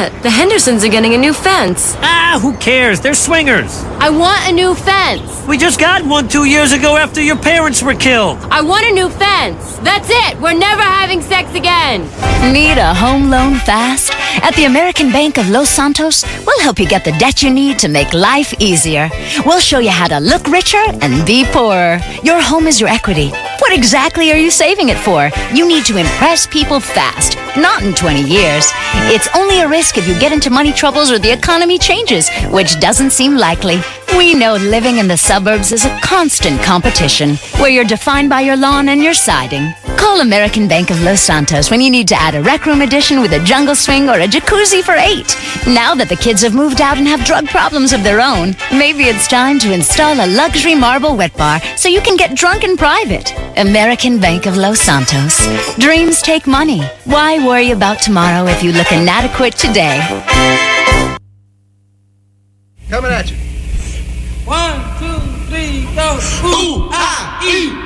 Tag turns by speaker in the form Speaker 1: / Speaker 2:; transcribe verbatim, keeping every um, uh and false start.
Speaker 1: that? The Hendersons are getting a new fence.
Speaker 2: Ah, who cares? They're swingers.
Speaker 1: I want a new fence.
Speaker 2: We just got one two years ago after your parents were killed.
Speaker 1: I want a new fence. That's it. We're never having sex again.
Speaker 3: Need a home loan fast? At the American Bank of Los Santos, we'll help you get the debt you need to make life easier. We'll show you how to look richer and be poorer. Your home is your equity. What exactly are you saving it for? You need to impress people fast, not in twenty years. It's only a risk if you get into money troubles or the economy changes, which doesn't seem likely. We know living in the suburbs is a constant competition, where you're defined by your lawn and your siding. Call American Bank of Los Santos when you need to add a rec room addition with a jungle swing or a jacuzzi for eight. Now that the kids have moved out and have drug problems of their own, maybe it's time to install a luxury marble wet bar so you can get drunk in private. American Bank of Los Santos. Dreams take money. Why worry about tomorrow if you look inadequate today?
Speaker 4: Coming at you.
Speaker 5: One, two, three, go. Ooh, ah, ee.